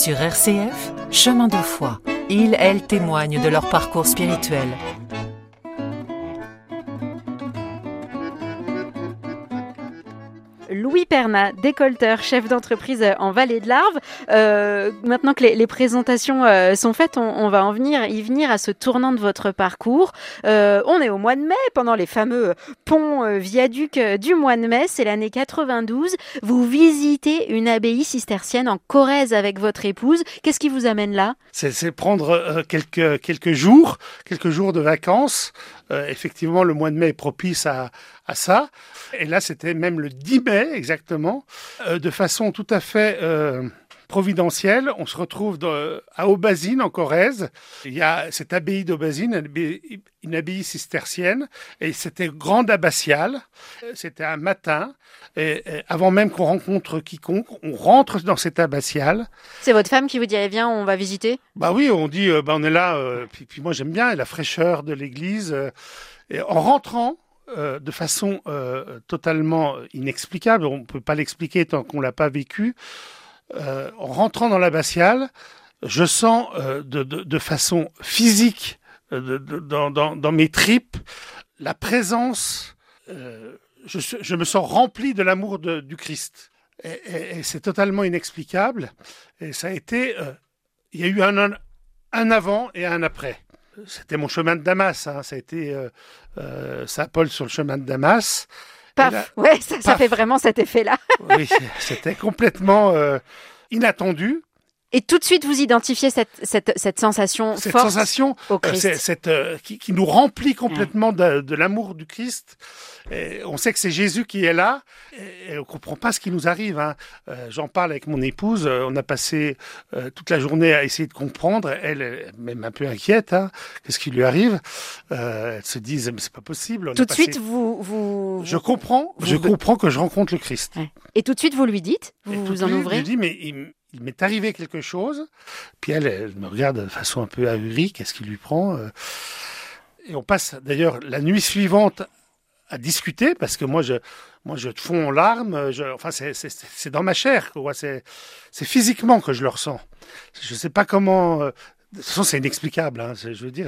Sur RCF, Chemin de foi. Ils, elles témoignent de leur parcours spirituel. Louis Perna, décolleteur, chef d'entreprise en Vallée de l'Arve. Maintenant que les présentations sont faites, on va y venir à ce tournant de votre parcours. On est au mois de mai, pendant les fameux ponts viaducs du mois de mai, c'est l'année 92. Vous visitez une abbaye cistercienne en Corrèze avec votre épouse. Qu'est-ce qui vous amène là ? C'est prendre quelques jours de vacances. Effectivement, le mois de mai est propice à ça. Et là, c'était même le 10 mai, exactement, de façon tout à fait providentielle. On se retrouve à Aubazine, en Corrèze. Il y a cette abbaye d'Aubazine, une abbaye cistercienne, et c'était grande abbatiale. C'était un matin, et avant même qu'on rencontre quiconque, on rentre dans cette abbatiale. C'est votre femme qui vous dirait, viens, on va visiter ? Bah oui, on dit, on est là, puis moi j'aime bien la fraîcheur de l'église. Et en rentrant, de façon totalement inexplicable, on ne peut pas l'expliquer tant qu'on ne l'a pas vécu, en rentrant dans l'abbatiale, je sens de façon physique, dans mes tripes, la présence, je me sens rempli de l'amour du Christ. Et c'est totalement inexplicable. Et ça a été, il y a eu un avant et un après. C'était mon chemin de Damas, ça a été Saint Paul sur le chemin de Damas. Paf, là, ouais, ça fait vraiment cet effet-là. Oui, c'était complètement inattendu. Et tout de suite, vous identifiez cette sensation Cette forte sensation au Christ. qui nous remplit complètement de l'amour du Christ. Et on sait que c'est Jésus qui est là et on ne comprend pas ce qui nous arrive. J'en parle avec mon épouse. On a passé toute la journée à essayer de comprendre. Elle est même un peu inquiète. Qu'est-ce qui lui arrive ? Elle se dit, mais c'est pas possible. Tout de suite, Je comprends que je rencontre le Christ. Ouais. Et tout de suite, vous lui dites, vous en ouvrez. Je lui dis, mais il m'est arrivé quelque chose. Puis elle me regarde de façon un peu ahurie. Qu'est-ce qui lui prend ? Et on passe d'ailleurs la nuit suivante à discuter, parce que moi je fonds en larmes. C'est dans ma chair, quoi. C'est physiquement que je le ressens. Je ne sais pas comment. De toute façon, c'est inexplicable. Je veux dire.